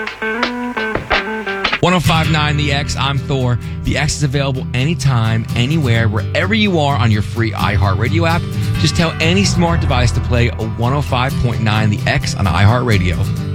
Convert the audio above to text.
1059 The X, I'm Thor. The X is available anytime, anywhere, wherever you are on your free iHeartRadio app. Just tell any smart device to play a 105.9 The X on iHeartRadio.